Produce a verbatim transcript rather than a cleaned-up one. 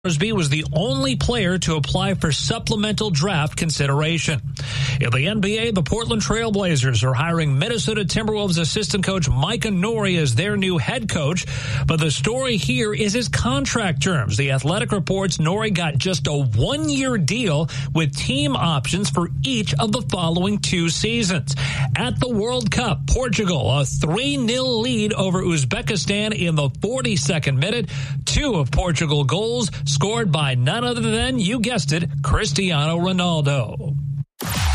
Crosby was the only player to apply for supplemental draft consideration. In the N B A, the Portland Trail Blazers are hiring Minnesota Timberwolves assistant coach Micah Nori as their new head coach. But the story here is his contract terms. The Athletic reports Nori got just a one-year deal with team options for each of the following two seasons. At the World Cup, Portugal, a three nil lead over Uzbekistan in the forty-second minute. Two of Portugal goals scored by none other than, you guessed it, Cristiano Ronaldo.